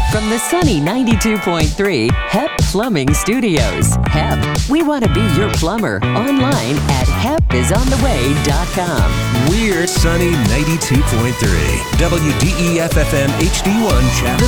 From the sunny 92.3 HEP Plumbing Studios. HEP, we want to be your plumber. Online at hepisontheway.com. We're sunny 92.3 WDEF FM HD1 Chatham